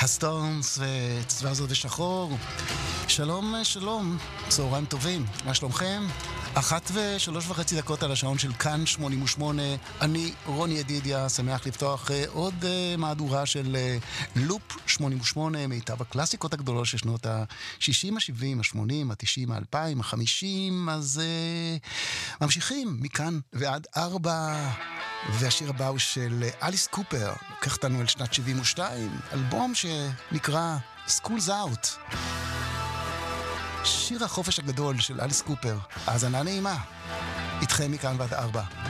הסטונס וצבע זאת ושחור. שלום, שלום, צהריים טובים, מה שלומכם? 1:03.5 על השעון של כאן 88. אני רוני ידידיה, שמח לפתוח עוד מהדורה של לופ 88, מיטב הקלאסיקות הגדולות של שנות ה-60, ה-70, ה-80, ה-90, ה-2000, ה-50. אז ממשיכים מכאן ועד 4. והשיר הבא הוא של אליס קופר, לוקח אותנו אל שנת 72, אלבום שנקרא School's Out. שיר החופש הגדול של אליס קופר. האזנה נעימה, איתכם מכאן ועד 4.